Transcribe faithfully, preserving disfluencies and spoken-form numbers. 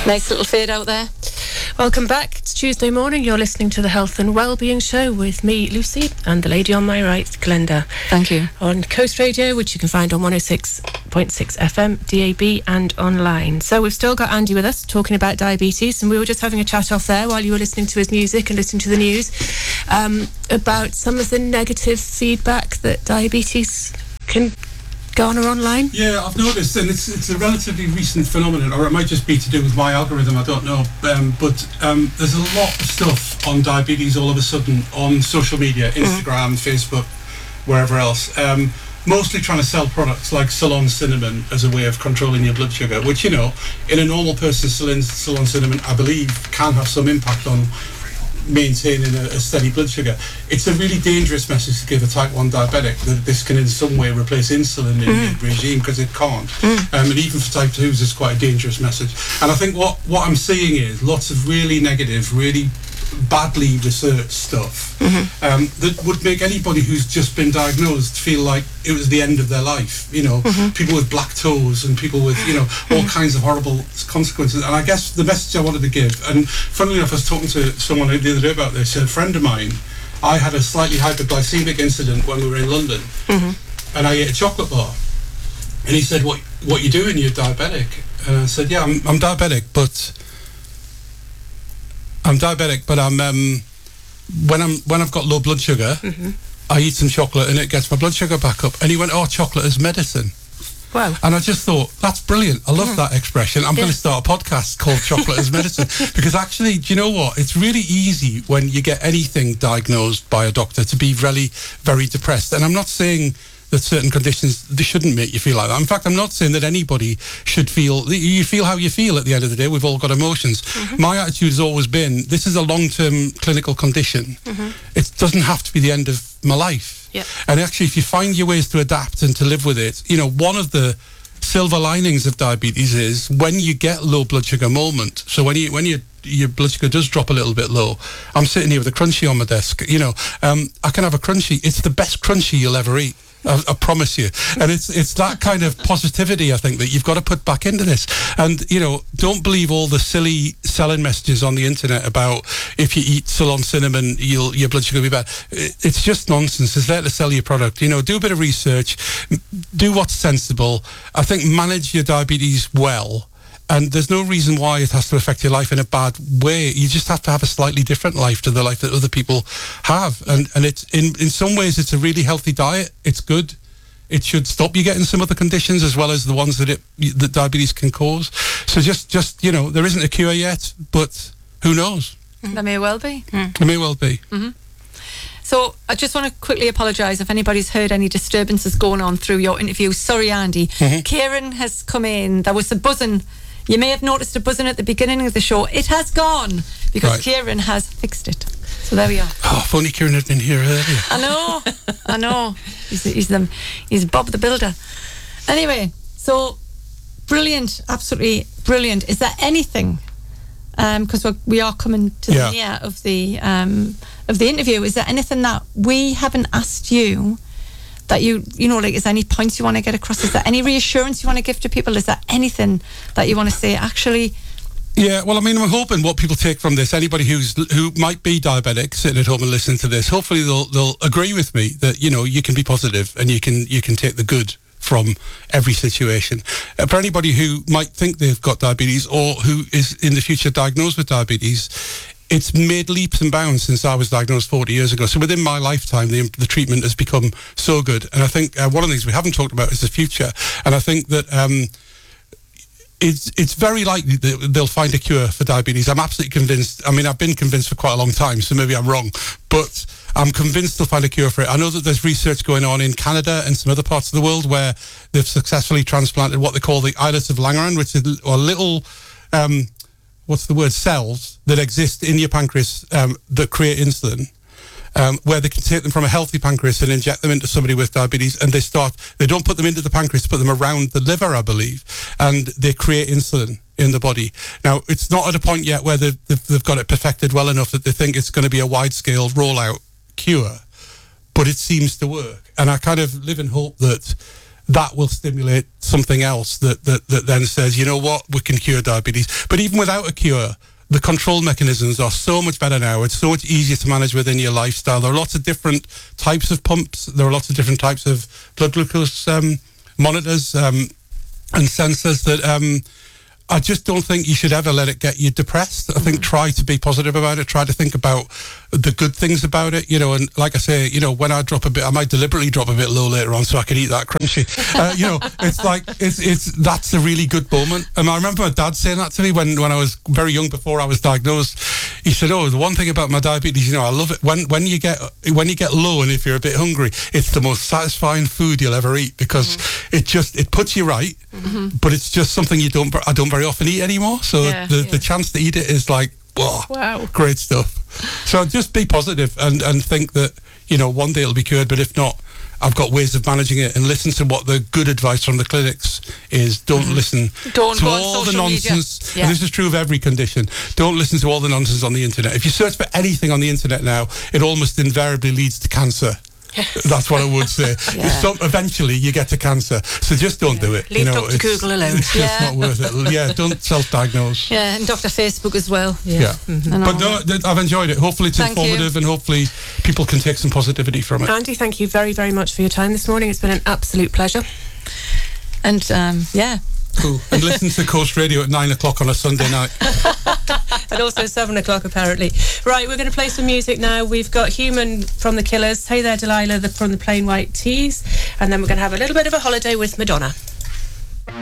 Nice little fade out there. Welcome back. It's Tuesday morning. You're listening to the Health and Wellbeing Show with me, Lucy, and the lady on my right, Glenda. Thank you. On Coast Radio, which you can find on one oh six point six F M, D A B and online. So we've still got Andy with us talking about diabetes, and we were just having a chat off there while you were listening to his music and listening to the news um, about some of the negative feedback that diabetes can garner online. Yeah, I've noticed, and it's it's a relatively recent phenomenon, or it might just be to do with my algorithm, I don't know, um, but um, there's a lot of stuff on diabetes all of a sudden on social media, Instagram, mm. Facebook, wherever else, um, mostly trying to sell products like Ceylon cinnamon as a way of controlling your blood sugar, which, you know, in a normal person, Ceylon, Ceylon cinnamon, I believe, can have some impact on maintaining a, a steady blood sugar. It's a really dangerous message to give a type one diabetic, that this can in some way replace insulin in mm. the regime, because it can't. Mm. Um, and even for type twos, it's quite a dangerous message. And I think what, what I'm seeing is lots of really negative, really badly researched stuff mm-hmm. um, that would make anybody who's just been diagnosed feel like it was the end of their life. You know, mm-hmm. people with black toes and people with, you know, all mm-hmm. kinds of horrible consequences. And I guess the message I wanted to give, and funnily enough, I was talking to someone the other day about this, a friend of mine, I had a slightly hypoglycemic incident when we were in London, mm-hmm. and I ate a chocolate bar. And he said, what what you doing? You're diabetic. And I said, yeah, I'm, I'm diabetic, but I'm diabetic, but I'm um, when I'm when I've got low blood sugar, mm-hmm. I eat some chocolate and it gets my blood sugar back up. And he went, "Oh, chocolate is medicine." Wow! And I just thought, that's brilliant. I love mm. that expression. I'm yeah. going to start a podcast called "Chocolate is Medicine" because actually, do you know what? It's really easy when you get anything diagnosed by a doctor to be really very depressed. And I'm not saying that certain conditions, they shouldn't make you feel like that. In fact, I'm not saying that anybody should feel, you feel how you feel at the end of the day. We've all got emotions. Mm-hmm. My attitude has always been, this is a long-term clinical condition. Mm-hmm. It doesn't have to be the end of my life. Yep. And actually, if you find your ways to adapt and to live with it, you know, one of the silver linings of diabetes is when you get low blood sugar moment. So when you, when you, your blood sugar does drop a little bit low, I'm sitting here with a Crunchie on my desk, you know, um, I can have a Crunchie. It's the best Crunchie you'll ever eat. I, I promise you. And it's it's that kind of positivity, I think, that you've got to put back into this. And, you know, don't believe all the silly selling messages on the internet about if you eat Ceylon cinnamon, you'll, your blood sugar will be better. It's just nonsense. It's there to sell your product. You know, do a bit of research. Do what's sensible. I think manage your diabetes well. And there's no reason why it has to affect your life in a bad way. You just have to have a slightly different life to the life that other people have. And and it's in, in some ways, it's a really healthy diet. It's good. It should stop you getting some other conditions as well as the ones that it that diabetes can cause. So just, just you know, there isn't a cure yet, but who knows? There may well be. Mm. There may well be. Mm-hmm. So I just want to quickly apologise if anybody's heard any disturbances going on through your interview. Sorry, Andy. Mm-hmm. Kieran has come in. There was a buzzing. You may have noticed a buzzing at the beginning of the show. It has gone because right. Kieran has fixed it. So there we are. Oh, if only Kieran had been here earlier. I know, I know. He's, he's, the, he's Bob the Builder. Anyway, so brilliant, absolutely brilliant. Is there anything, because um, we are coming to yeah. the end of the um, of the interview, is there anything that we haven't asked you that you, you know, like, is there any points you want to get across? Is there any reassurance you want to give to people? Is there anything that you want to say, actually? Yeah, well, I mean, I'm hoping what people take from this, anybody who's who might be diabetic sitting at home and listening to this, hopefully they'll they'll agree with me that, you know, you can be positive and you can you can take the good from every situation. Uh, for anybody who might think they've got diabetes or who is in the future diagnosed with diabetes, it's made leaps and bounds since I was diagnosed forty years ago. So within my lifetime, the, the treatment has become so good. And I think uh, one of the things we haven't talked about is the future. And I think that um, it's it's very likely that they'll find a cure for diabetes. I'm absolutely convinced. I mean, I've been convinced for quite a long time, so maybe I'm wrong. But I'm convinced they'll find a cure for it. I know that there's research going on in Canada and some other parts of the world where they've successfully transplanted what they call the islets of Langerhans, which is a little... Um, what's the word, cells that exist in your pancreas um, that create insulin, um, where they can take them from a healthy pancreas and inject them into somebody with diabetes, and they start, they don't put them into the pancreas, put them around the liver, I believe, and they create insulin in the body. Now, it's not at a point yet where they've, they've, they've got it perfected well enough that they think it's going to be a wide-scale rollout cure, but it seems to work. And I kind of live in hope that that will stimulate something else that, that, that then says, you know what, we can cure diabetes. But even without a cure, the control mechanisms are so much better now. It's so much easier to manage within your lifestyle. There are lots of different types of pumps. There are lots of different types of blood glucose um, monitors um, and sensors that... Um, I just don't think you should ever let it get you depressed. I think try to be positive about it. Try to think about the good things about it, you know, and like I say, you know, when I drop a bit, I might deliberately drop a bit low later on so I can eat that crunchy. Uh, you know, it's like, it's, it's, that's a really good moment. And I remember my dad saying that to me when, when I was very young, before I was diagnosed. He said, oh, the one thing about my diabetes, you know, I love it. When, when you get, when you get low and if you're a bit hungry, it's the most satisfying food you'll ever eat because mm-hmm. it just, it puts you right, mm-hmm. but it's just something you don't, I don't very often eat anymore. So yeah, the, yeah. the chance to eat it is like, whoa, wow, great stuff. So just be positive and, and think that, you know, one day it'll be cured, but if not, I've got ways of managing it, and listen to what the good advice from the clinics is. Don't mm-hmm. listen Don't to go all the nonsense. Yeah. And this is true of every condition. Don't listen to all the nonsense on the internet. If you search for anything on the internet now, it almost invariably leads to cancer. Yes. That's what I would say. yeah. So eventually you get to cancer. So just don't yeah. do it. Leave you know, Doctor Google alone. It's just yeah. not worth it. Yeah, don't self-diagnose. Yeah, and Doctor Facebook as well. Yeah. yeah. Mm-hmm. But no, I've enjoyed it. Hopefully it's Thank informative you. and hopefully people can take some positivity from it. Andy, thank you very, very much for your time this morning. It's been an absolute pleasure. And um, yeah. Cool. And listen to Coast Radio at nine o'clock on a Sunday night. And also seven o'clock apparently. Right, we're going to play some music now. We've got Human from the Killers, Hey There Delilah the, from the Plain White Tees, and then we're going to have a little bit of a holiday with Madonna.